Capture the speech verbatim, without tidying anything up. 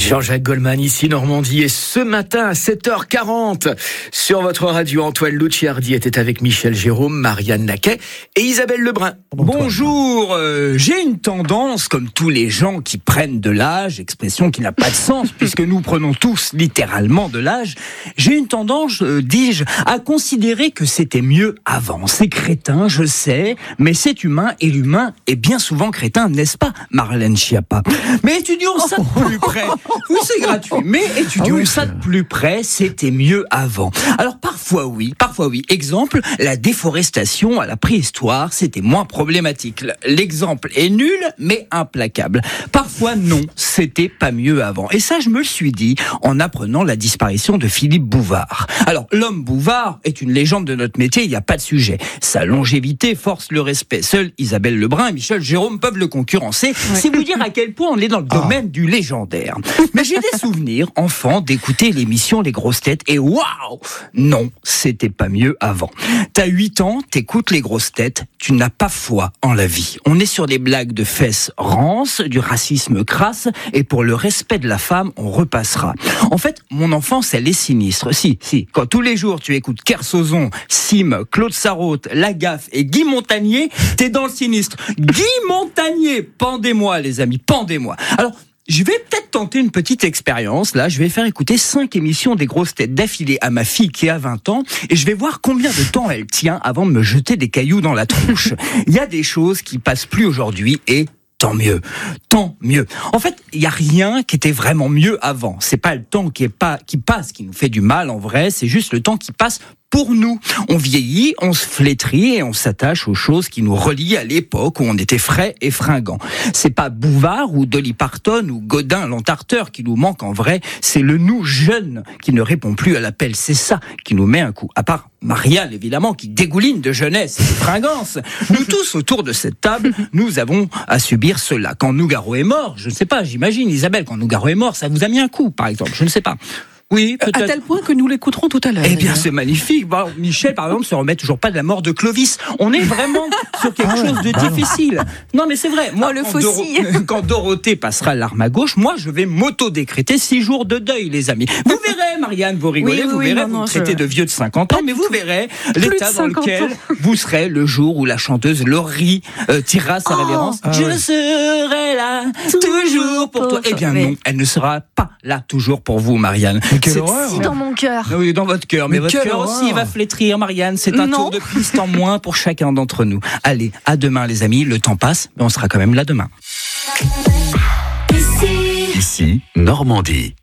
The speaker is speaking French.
Jean-Jacques Goldman, ici Normandie, et ce matin à sept heures quarante, sur votre radio, Antoine Luciardi était avec Michel Jérôme, Marianne Naquet et Isabelle Lebrun. Bonjour, euh, j'ai une tendance, comme tous les gens qui prennent de l'âge, expression qui n'a pas de sens, puisque nous prenons tous littéralement de l'âge, j'ai une tendance, euh, dis-je, à considérer que c'était mieux avant. C'est crétin, je sais, mais c'est humain, et l'humain est bien souvent crétin, n'est-ce pas, Marlène Schiappa? Mais étudions ça de plus près. Oui, c'est gratuit, mais étudions ah oui, ça de plus près, c'était mieux avant. Alors parfois oui, parfois oui. Exemple, la déforestation à la préhistoire, c'était moins problématique. L'exemple est nul, mais implacable. Parfois non, c'était pas mieux avant. Et ça, je me le suis dit en apprenant la disparition de Philippe Bouvard. Alors, l'homme Bouvard est une légende de notre métier, il n'y a pas de sujet. Sa longévité force le respect. Seuls Isabelle Lebrun et Michel Jérôme peuvent le concurrencer. Ouais. C'est vous dire à quel point on est dans le domaine oh. du légendaire. Mais j'ai des souvenirs, enfant, d'écouter l'émission Les Grosses Têtes et waouh! Non, c'était pas mieux avant. T'as huit ans, t'écoutes Les Grosses Têtes, tu n'as pas foi en la vie. On est sur des blagues de fesses rances, du racisme crasse, et pour le respect de la femme, on repassera. En fait, mon enfance, elle est sinistre. Si, si, quand tous les jours tu écoutes Kersozon, Sim, Claude Sarraute, Lagaffe et Guy Montagnier, t'es dans le sinistre. Guy Montagnier, pendez-moi les amis, pendez-moi. Alors, je vais peut-être tenter une petite expérience. Là, je vais faire écouter cinq émissions des Grosses Têtes d'affilée à ma fille qui a vingt ans et je vais voir combien de temps elle tient avant de me jeter des cailloux dans la tronche. Il y a des choses qui passent plus aujourd'hui et tant mieux, tant mieux. En fait, il y a rien qui était vraiment mieux avant. C'est pas le temps qui est pas qui passe qui nous fait du mal en vrai, c'est juste le temps qui passe pour nous. On vieillit, on se flétrit et on s'attache aux choses qui nous relient à l'époque où on était frais et fringants. C'est pas Bouvard ou Dolly Parton ou Godin l'entarteur qui nous manque en vrai, c'est le nous jeune qui ne répond plus à l'appel. C'est ça qui nous met un coup. À part Marianne, évidemment, qui dégouline de jeunesse et de fringance. Nous tous, autour de cette table, nous avons à subir cela. Quand Nougaro est mort, je ne sais pas, j'imagine, Isabelle, quand Nougaro est mort, ça vous a mis un coup, par exemple, je ne sais pas. Oui, peut-être. À tel point que nous l'écouterons tout à l'heure. Eh bien, c'est magnifique. Bon, Michel, par exemple, se remet toujours pas de la mort de Clovis. On est vraiment sur quelque chose de difficile. Non, mais c'est vrai. Moi, oh, le quand, Doro- quand Dorothée passera l'arme à gauche, moi, je vais m'auto-décréter six jours de deuil, les amis. Vous verrez, Marianne, vous rigolez, oui, oui, vous oui, verrez, non, vous non, me traitez je... de vieux de cinquante ans, mais vous verrez l'état dans lequel ans. vous serez le jour où la chanteuse Laurie euh, tirera sa oh, révérence. Ah, je ouais. serai là toujours pour toi. Eh bien, non, elle ne sera pas là toujours pour vous, Marianne. Quelle horreur, si dans mon cœur. Oui, dans votre cœur. Mais, mais votre cœur horreur. aussi va flétrir, Marianne. C'est un non. tour de piste en moins pour chacun d'entre nous. Allez, à demain, les amis. Le temps passe, mais on sera quand même là demain. Ici, Ici Normandie.